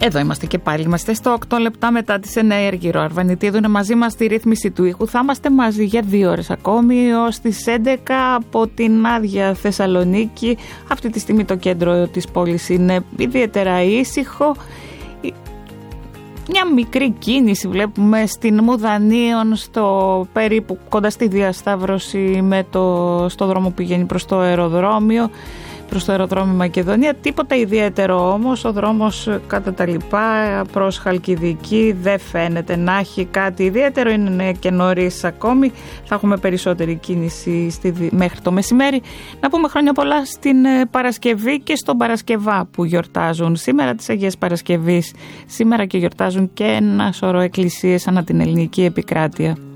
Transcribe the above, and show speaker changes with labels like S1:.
S1: Εδώ είμαστε και πάλι. Είμαστε στο 8 λεπτά μετά τις 9. Αργυρό Αρβανιτίδου είναι μαζί μας στη ρύθμιση του ήχου. Θα είμαστε μαζί για 2 ώρες ακόμη ως τις 11 από την άδεια Θεσσαλονίκη. Αυτή τη στιγμή το κέντρο της πόλης είναι ιδιαίτερα ήσυχο. Μια μικρή κίνηση βλέπουμε στην Μουδανίων, στο περίπου κοντά στη διασταύρωση στο δρόμο που πηγαίνει προς το αεροδρόμιο. Προς το αεροδρόμιο Μακεδονία, τίποτα ιδιαίτερο όμως. Ο δρόμος κατά τα λοιπά προς Χαλκιδική δεν φαίνεται να έχει κάτι ιδιαίτερο, είναι και νωρίς ακόμη, θα έχουμε περισσότερη κίνηση μέχρι το μεσημέρι. Να πούμε χρόνια πολλά στην Παρασκευή και στον Παρασκευά που γιορτάζουν σήμερα της Αγίας Παρασκευής. Σήμερα και γιορτάζουν και ένα σωρό εκκλησίες ανά την ελληνική επικράτεια.